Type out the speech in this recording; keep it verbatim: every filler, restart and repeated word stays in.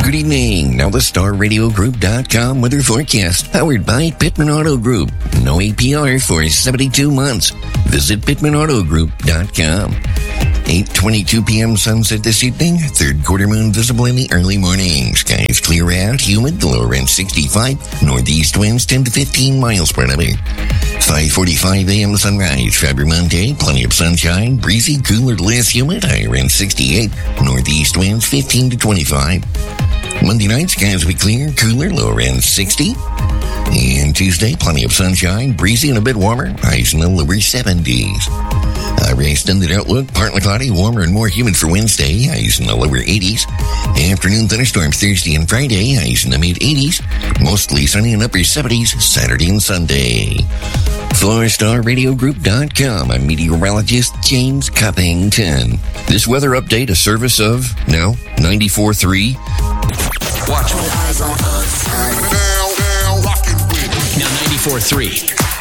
Good evening. Now the Star Radio Group dot com weather forecast, powered by Pittman Auto Group. No A P R for seventy-two months. Visit Pittman Auto Group dot com. eight twenty-two p.m. sunset this evening. Third quarter moon visible in the early morning. Skies clear out, humid, the lower end sixty-five. Northeast winds ten to fifteen miles per hour. five forty-five a.m. sunrise. February Monday, plenty of sunshine. Breezy, cooler, less humid. Higher end sixty-eight. Northeast winds fifteen to twenty-five. Monday night, skies will be clear, cooler, lower end sixty. And Tuesday, plenty of sunshine, breezy and a bit warmer, highs in the lower seventies. Our extended outlook, partly cloudy, warmer and more humid for Wednesday, highs in the lower eighties. Afternoon thunderstorms Thursday and Friday, highs in the mid-eighties. Mostly sunny and upper seventies, Saturday and Sunday. For Star Radio Group dot com, I'm meteorologist James Cuppington. This weather update, a service of, now, ninety-four point three. Watch. Now ninety-four point three.